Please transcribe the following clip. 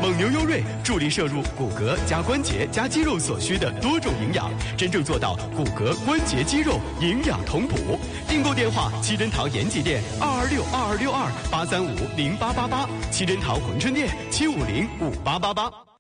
蒙牛优瑞助力摄入骨骼加关节加肌肉所需的多种营养，真正做到骨骼、关节、肌肉营养同补。订购电话：七珍桃延吉店2262262835888，七珍桃珲春店7505888。